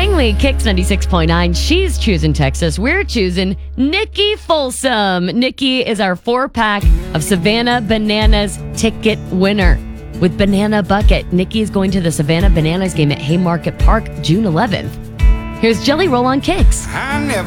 Langley, Kicks 96.9. She's choosing Texas. We're choosing Nikki Folsom. Nikki is our 4-pack of Savannah Bananas ticket winner. With Banana Bucket, Nikki is going to the Savannah Bananas game at Haymarket Park June 11th. Here's Jelly Roll on Kicks. I never